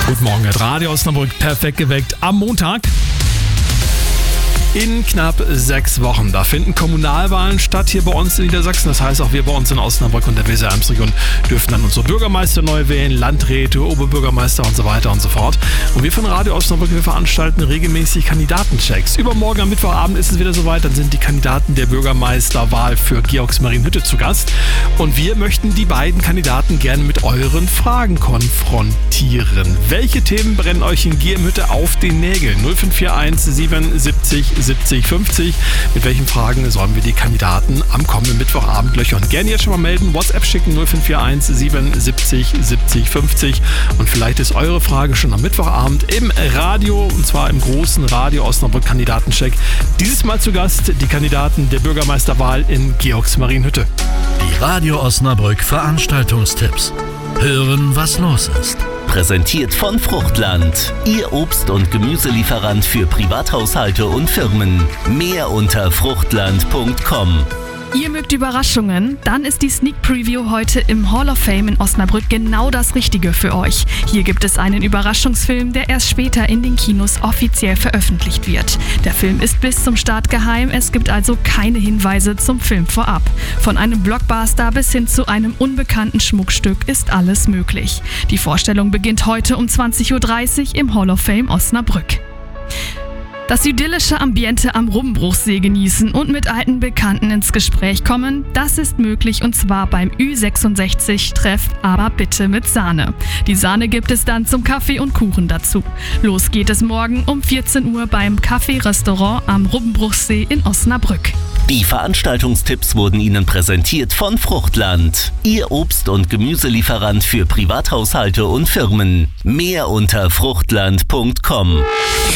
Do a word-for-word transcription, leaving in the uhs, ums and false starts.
Guten Morgen, at Radio Osnabrück, perfekt geweckt am Montag. In knapp sechs Wochen, da finden Kommunalwahlen statt hier bei uns in Niedersachsen. Das heißt, auch wir bei uns in Osnabrück und der Weser-Ems-Region dürfen dann unsere Bürgermeister neu wählen, Landräte, Oberbürgermeister und so weiter und so fort. Und wir von Radio Osnabrück, wir veranstalten regelmäßig Kandidatenchecks. Übermorgen am Mittwochabend ist es wieder soweit, dann sind die Kandidaten der Bürgermeisterwahl für Georgsmarienhütte zu Gast. Und wir möchten die beiden Kandidaten gerne mit euren Fragen konfrontieren. Welche Themen brennen euch in Giermhütte auf den Nägeln? null fünf vier eins siebenundsiebzig siebzig fünfzig. Mit welchen Fragen sollen wir die Kandidaten am kommenden Mittwochabend löchern? Gerne jetzt schon mal melden, WhatsApp schicken null fünf vier eins siebenundsiebzig siebzig fünfzig. Und vielleicht ist eure Frage schon am Mittwochabend im Radio, und zwar im großen Radio Osnabrück Kandidatencheck. Dieses Mal zu Gast die Kandidaten der Bürgermeisterwahl in Georgsmarienhütte. Die Radio Osnabrück Veranstaltungstipps. Hören, was los ist. Präsentiert von Fruchtland, Ihr Obst- und Gemüselieferant für Privathaushalte und Firmen. Mehr unter fruchtland punkt com. Ihr mögt Überraschungen? Dann ist die Sneak Preview heute im Hall of Fame in Osnabrück genau das Richtige für euch. Hier gibt es einen Überraschungsfilm, der erst später in den Kinos offiziell veröffentlicht wird. Der Film ist bis zum Start geheim, es gibt also keine Hinweise zum Film vorab. Von einem Blockbuster bis hin zu einem unbekannten Schmuckstück ist alles möglich. Die Vorstellung beginnt heute um zwanzig Uhr dreißig im Hall of Fame Osnabrück. Das idyllische Ambiente am Rubbenbruchsee genießen und mit alten Bekannten ins Gespräch kommen, das ist möglich, und zwar beim Ü sechsundsechzig-Treff, aber bitte mit Sahne. Die Sahne gibt es dann zum Kaffee und Kuchen dazu. Los geht es morgen um vierzehn Uhr beim Café-Restaurant am Rubbenbruchsee in Osnabrück. Die Veranstaltungstipps wurden Ihnen präsentiert von Fruchtland, Ihr Obst- und Gemüselieferant für Privathaushalte und Firmen. Mehr unter fruchtland punkt com.